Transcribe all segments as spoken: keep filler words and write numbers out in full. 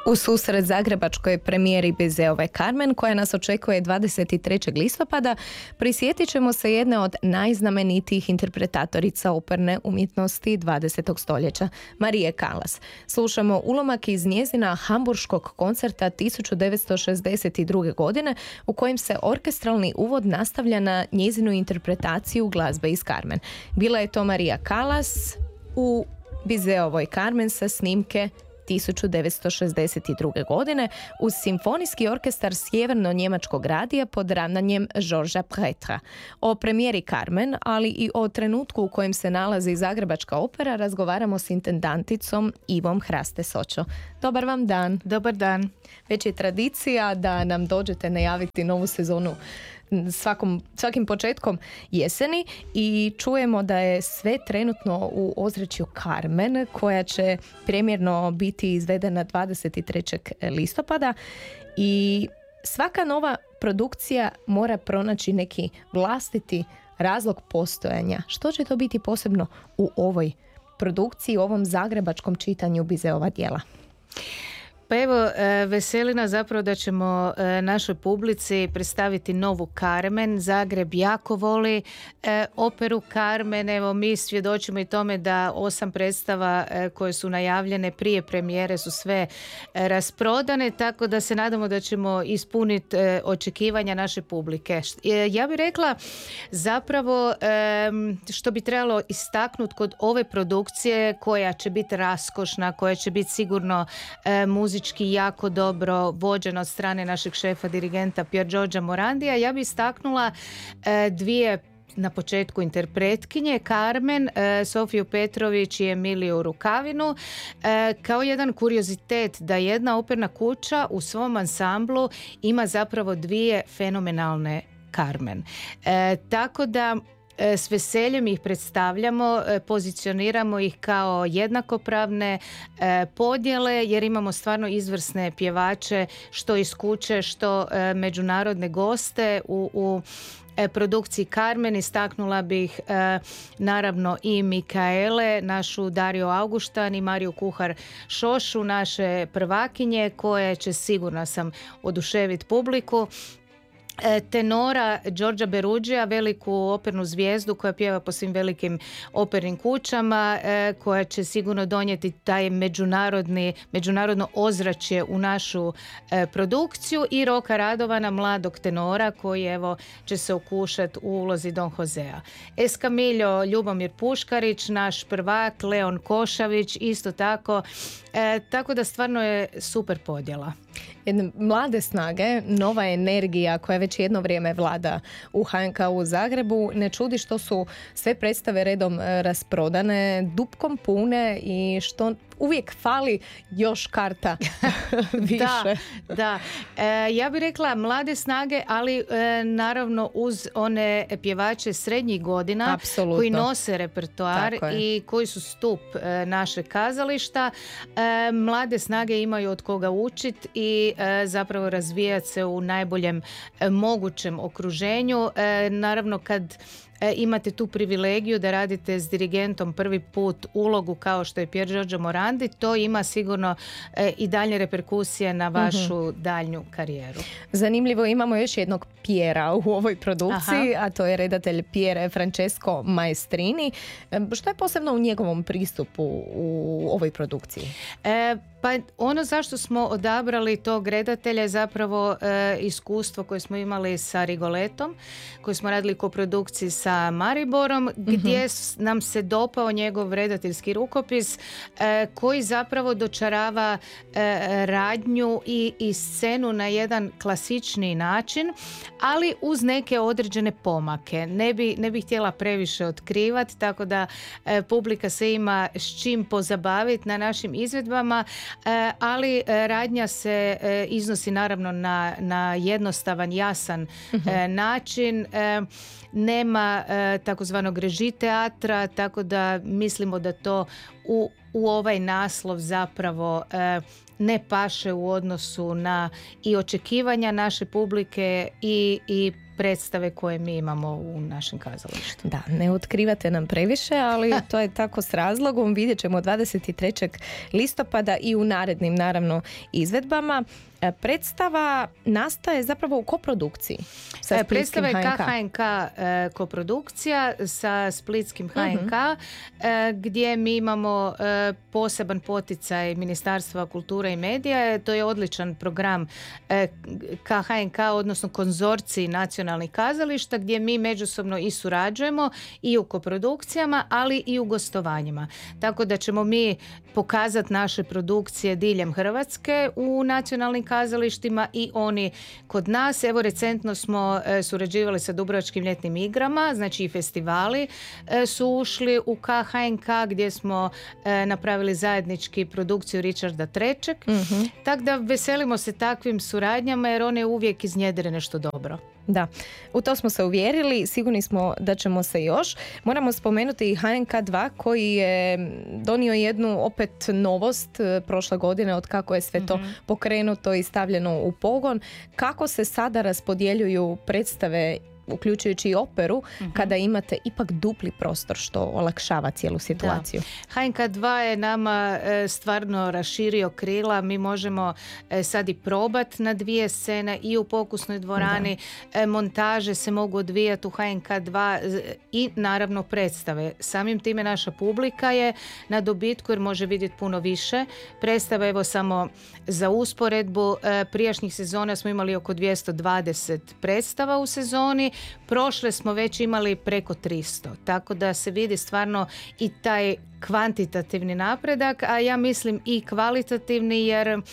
U susret zagrebačkoj premijeri Bizeove Carmen, koja nas očekuje dvadeset trećeg listopada, prisjetit ćemo se jedne od najznamenitijih interpretatorica operne umjetnosti dvadesetog stoljeća, Marije Callas. Slušamo ulomak iz njezina hamburškog koncerta tisuću devetsto šezdeset druge. godine, u kojem se orkestralni uvod nastavlja na njezinu interpretaciju glazbe iz Carmen. Bila je to Marija Callas u Bizeovoj Carmen sa snimke tisuću devetsto šezdeset druge. godine uz simfonijski orkestar sjeverno-njemačkog radija pod ravnanjem Georgesa Pretra. O premijeri Carmen, ali i o trenutku u kojem se nalazi Zagrebačka opera, razgovaramo s intendanticom Ivom Hraste Sočo. Dobar vam dan. Dobar dan. Već je tradicija da nam dođete najaviti novu sezonu Svakom, svakim početkom jeseni i čujemo da je sve trenutno u ozračju Carmen, koja će premjerno biti izvedena dvadeset trećeg listopada i svaka nova produkcija mora pronaći neki vlastiti razlog postojanja. Što će to biti posebno u ovoj produkciji, u ovom zagrebačkom čitanju Bizeova djela? Pa evo, veseli nas zapravo da ćemo našoj publici predstaviti novu Carmen. Zagreb jako voli operu Carmen. Evo, mi svjedočimo i tome da osam predstava koje su najavljene prije premijere su sve rasprodane, tako da se nadamo da ćemo ispuniti očekivanja naše publike. Ja bih rekla zapravo što bi trebalo istaknuti kod ove produkcije, koja će biti raskošna, koja će biti sigurno muzična, jako dobro vođena od strane našeg šefa dirigenta Pier Giorgia Morandija. Ja bih istaknula e, dvije na početku interpretkinje, Carmen, e, Sofiju Petrović i Emiliju Rukavinu, e, kao jedan kuriozitet da jedna operna kuća u svom ansamblu ima zapravo dvije fenomenalne Carmen. E, tako da s veseljem ih predstavljamo, pozicioniramo ih kao jednakopravne podjele, jer imamo stvarno izvrsne pjevače, što iz kuće, što međunarodne goste u, u produkciji Carmen. Istaknula bih eh, naravno i Mikaele, našu Dario Augustan i Mariju Kuhar Šošu, naše prvakinje, koje će, sigurna sam, oduševiti publiku. Tenora Đorđa Beruđija, veliku opernu zvijezdu koja pjeva po svim velikim opernim kućama, koja će sigurno donijeti taj međunarodni, međunarodno ozračje u našu produkciju, i Roka Radovana, mladog tenora, koji evo će se okušati u ulozi Don Josea. Eskamiljo Ljubomir Puškarić, naš prvak, Leon Košavić isto tako, e, tako da stvarno je super podjela. Jedne mlade snage, nova energija koja već jedno vrijeme vlada u ha en ka u Zagrebu. Ne čudi što su sve predstave redom rasprodane, dupkom pune, i što uvijek fali još karta više. Da, da. E, ja bih rekla mlade snage, ali e, naravno uz one pjevače srednjih godina. Apsolutno. Koji nose repertoar i koji su stup e, naše kazališta. E, mlade snage imaju od koga učiti i e, zapravo razvijati se u najboljem e, mogućem okruženju. E, naravno kad E, imate tu privilegiju da radite s dirigentom prvi put ulogu kao što je Pier Giorgio Morandi, to ima sigurno e, i daljnje reperkusije na vašu mm-hmm. daljnju karijeru. Zanimljivo, imamo još jednog Piera u ovoj produkciji. Aha. A to je redatelj Pier Francesco Maestrini. E, što je posebno u njegovom pristupu u ovoj produkciji? E, Pa ono zašto smo odabrali tog redatelja je zapravo e, iskustvo koje smo imali sa Rigoletom, koji smo radili koprodukciji sa Mariborom, mm-hmm. gdje nam se dopao njegov redateljski rukopis e, koji zapravo dočarava e, radnju i, i scenu na jedan klasičniji način, ali uz neke određene pomake. Ne bi, ne bi htjela previše otkrivati, tako da e, publika se ima s čim pozabaviti na našim izvedbama, e, ali e, radnja se e, iznosi naravno na, na jednostavan, jasan mm-hmm. e, način. E, nema e, takozvanog reži teatra, tako da mislimo da to u, u ovaj naslov zapravo e, ne paše u odnosu na i očekivanja naše publike i, i predstave koje mi imamo u našem kazalištu. Da, ne otkrivate nam previše, ali to je tako s razlogom. Vidjet ćemo dvadeset trećeg listopada i u narednim, naravno, izvedbama. Predstava nastaje zapravo u koprodukciji sa Splitskim Predstava je H N K. K H N K e, koprodukcija sa Splitskim H N K, uh-huh. e, gdje mi imamo e, poseban poticaj Ministarstva kulture i medija. To je odličan program e, K H N K, odnosno konzorciji nacionalnih kazališta, gdje mi međusobno i surađujemo i u koprodukcijama, ali i u gostovanjima. Tako da ćemo mi pokazati naše produkcije diljem Hrvatske u nacionalnim kazalištima i oni kod nas. Evo, recentno smo e, surađivali sa Dubrovačkim ljetnim igrama, znači i festivali e, su ušli u K H N K, gdje smo e, napravili zajednički produkciju Richarda trećeg. Uh-huh. Tako da veselimo se takvim suradnjama jer one uvijek iznjedre nešto dobro. Da, u to smo se uvjerili, sigurni smo da ćemo se još. Moramo spomenuti i H N K dva koji je donio jednu opet novost prošle godine od kako je sve to mm-hmm. pokrenuto i stavljeno u pogon. Kako se sada raspodjeljuju predstave, uključujući i operu, uh-huh. kada imate ipak dupli prostor, što olakšava cijelu situaciju. Da. H N K dva je nama e, stvarno raširio krila. Mi možemo e, sad i probat na dvije scene i u pokusnoj dvorani. E, montaže se mogu odvijati u H N K dva i naravno predstave. Samim time naša publika je na dobitku jer može vidjeti puno više. Predstave, evo samo za usporedbu, e, prijašnjih sezona smo imali oko dvjesto dvadeset predstava u sezoni. Prošle smo već imali preko tristo, tako da se vidi stvarno i taj kvantitativni napredak, a ja mislim i kvalitativni jer e,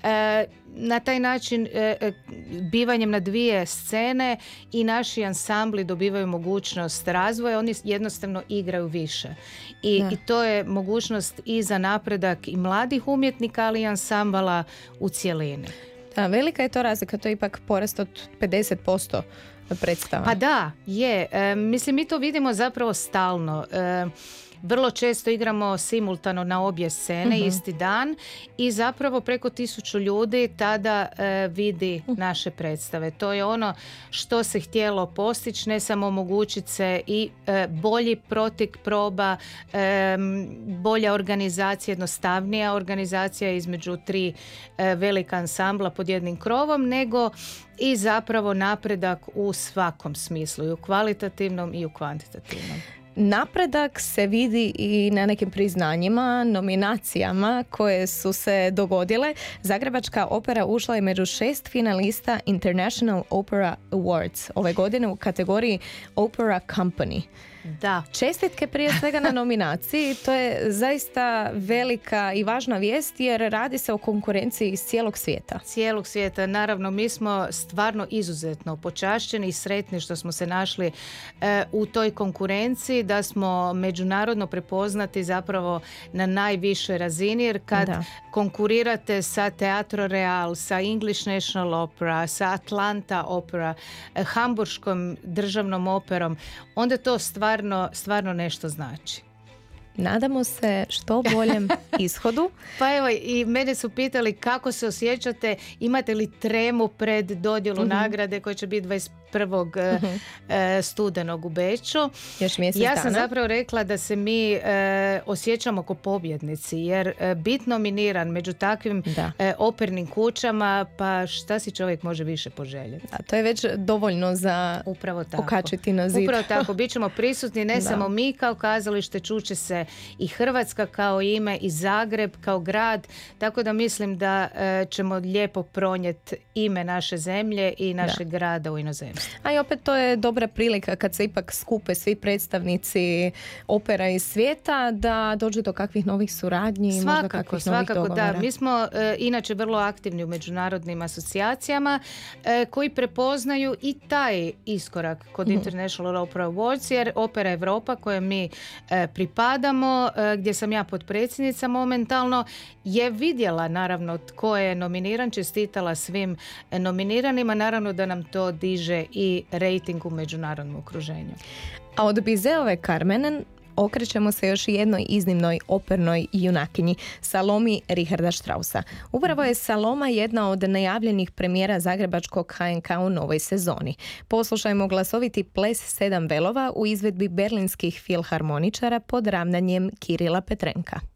na taj način e, bivanjem na dvije scene i naši ansambli dobivaju mogućnost razvoja, oni jednostavno igraju više. I, i to je mogućnost i za napredak i mladih umjetnika, ali i ansambala u cjelini. Da, velika je to razlika, to je ipak porast od pedeset posto predstava. Pa da, je. E, mislim, mi to vidimo zapravo stalno. E, vrlo često igramo simultano na obje scene, uh-huh. isti dan i zapravo preko tisuću ljudi tada e, vidi naše predstave. To je ono što se htjelo postići, ne samo omogućiti se i e, bolji protek proba, e, bolja organizacija, jednostavnija organizacija između tri e, velika ansambla pod jednim krovom, nego i zapravo napredak u svakom smislu, i u kvalitativnom i u kvantitativnom. Napredak se vidi i na nekim priznanjima, nominacijama koje su se dogodile. Zagrebačka opera ušla je među šest finalista International Opera Awards ove godine u kategoriji Opera Company. Da. Čestitke prije svega na nominaciji, to je zaista velika i važna vijest jer radi se o konkurenciji iz cijelog svijeta. Cijelog svijeta, naravno mi smo stvarno izuzetno počašćeni i sretni što smo se našli e, u toj konkurenciji, da smo međunarodno prepoznati zapravo na najvišoj razini jer kad da. konkurirate sa Teatro Real, sa English National Opera, sa Atlanta Opera, e, Hamburškom državnom operom, onda to stvarno Stvarno, stvarno nešto znači. Nadamo se što boljem ishodu. Pa evo, i mene su pitali kako se osjećate, imate li tremu pred dodjelu uh-huh. nagrade koja će biti dvadeset prvog uh-huh. studenog u Beču. Još mjesec ja dana. sam zapravo rekla da se mi e, osjećamo kao pobjednici jer e, bit nominiran među takvim e, opernim kućama, pa šta si čovjek može više poželjeti. A to je već dovoljno za upravo tako. Okačiti na zid. Upravo tako, bit ćemo prisutni ne da. samo mi kao kazalište, čuće se i Hrvatska kao ime i Zagreb kao grad, tako da mislim da e, ćemo lijepo pronijeti ime naše zemlje i našeg da. grada u inozemstvu. A i opet to je dobra prilika kad se ipak skupe svi predstavnici opera iz svijeta da dođe do kakvih novih suradnji, svakako, možda kakvih svakako, novih dogovora. Da. Mi smo e, inače vrlo aktivni u međunarodnim asocijacijama e, koji prepoznaju i taj iskorak kod mm. International Opera Awards jer Opera Europa koje mi e, pripadamo, e, gdje sam ja potpredsjednica momentalno, je vidjela naravno tko je nominiran, čestitala svim nominiranima, naravno da nam to diže i rejting u međunarodnom okruženju. A od Bizeove Carmenen okrećemo se još jednoj iznimnoj opernoj junakinji, Salomi Richarda Straussa. Upravo je Saloma jedna od najavljenih premijera zagrebačkog ha en ka u novoj sezoni. Poslušajmo glasoviti ples sedam velova u izvedbi berlinskih filharmoničara pod ravnanjem Kirila Petrenka.